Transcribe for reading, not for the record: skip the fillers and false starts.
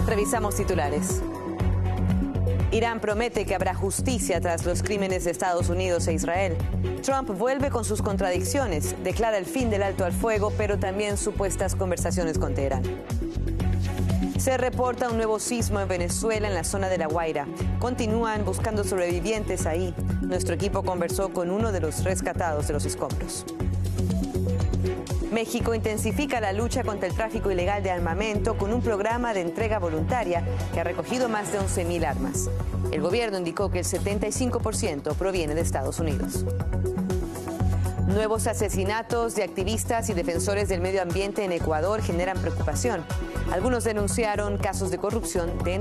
Revisamos titulares. Irán promete que habrá justicia tras los crímenes de Estados Unidos e Israel. Trump vuelve con sus contradicciones, declara el fin del alto al fuego, pero también supuestas conversaciones con Teherán. Se reporta un nuevo sismo en Venezuela, en la zona de La Guaira. Continúan buscando sobrevivientes ahí. Nuestro equipo conversó con uno de los rescatados de los escombros. México intensifica la lucha contra el tráfico ilegal de armamento con un programa de entrega voluntaria que ha recogido más de 11.000 armas. El gobierno indicó que el 75% proviene de Estados Unidos. Nuevos asesinatos de activistas y defensores del medio ambiente en Ecuador generan preocupación. Algunos denunciaron casos de corrupción dentro